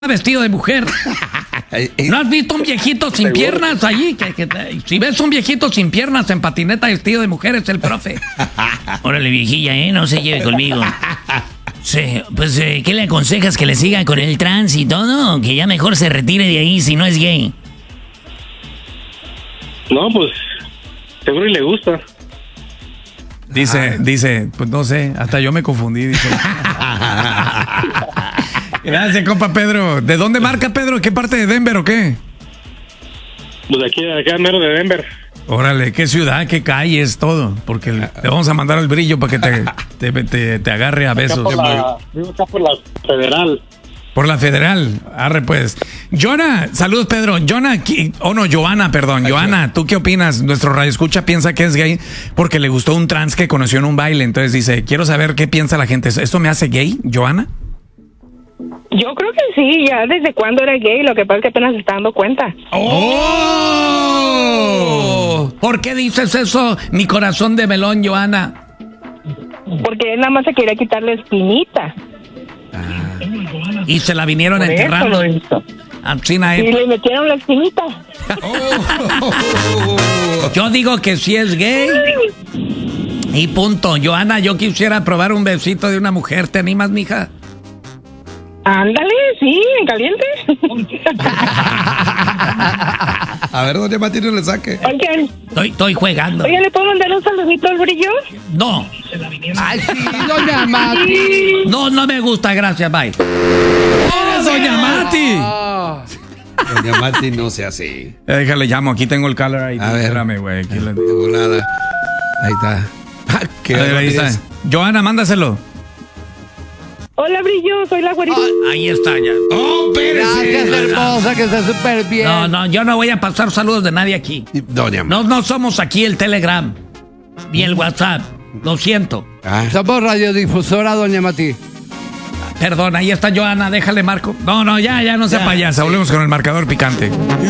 vestido de mujer. ¿No has visto un viejito sin piernas allí? Si ves un viejito sin piernas en patineta vestido de mujer, es el profe. Órale, viejilla, no se lleve conmigo. Sí, pues, ¿qué le aconsejas? ¿Que le siga con el trans y todo? ¿Que ya mejor se retire de ahí si no es gay? No, pues, seguro y le gusta. Dice, pues no sé, hasta yo me confundí, dice. Gracias, compa Pedro. ¿De dónde marca, Pedro? ¿Qué parte de Denver o qué? Pues aquí mero de Denver. Órale, ¿qué ciudad, qué calles, todo? Porque te vamos a mandar al brillo para que te agarre a besos. Vivo acá por la Federal. Por la Federal, arre pues. Jonah, saludos Pedro. Joana, perdón. Joana, ¿tú qué opinas? Nuestro radioescucha piensa que es gay porque le gustó un trans que conoció en un baile. Entonces dice, quiero saber qué piensa la gente. ¿Esto me hace gay, Joana? Yo creo que sí, ya desde cuando era gay, lo que pasa es que apenas se está dando cuenta. ¡Oh! ¿Por qué dices eso, mi corazón de melón, Joana? Porque él nada más se quería quitar la espinita. Y se la vinieron Por enterrando. eso lo hizo. Y Y le metieron la espinita. Yo digo que sí es gay. Y punto. Joana, yo quisiera probar un besito de una mujer. ¿Te animas, mija? Ándale, sí, en caliente. A ver, doña Mati, no le saque. Oigan, Estoy jugando. oye, ¿le puedo mandar un saludito al brillo? No. Ay, sí, doña Mati. No me gusta, gracias, bye. ¡Oh, doña Mati! Doña Mati, no sea así. Déjale, llamo. Aquí tengo el caller ahí. A ver. Espérame, güey. De volada. Ahí está. A ver, ahí está. Joana, mándaselo. Hola, brillo, soy la güerita. Ahí está ya. ¡Oh, Gracias, espérese! hermosa, que está súper bien. No, yo no voy a pasar saludos de nadie aquí. Doña Mati. No somos aquí el Telegram. Ni el WhatsApp. Lo siento. Somos radiodifusora, doña Mati. Perdón, ahí está Joana. Déjale, Marco. No, ya no sea payasa. Volvemos con el marcador picante.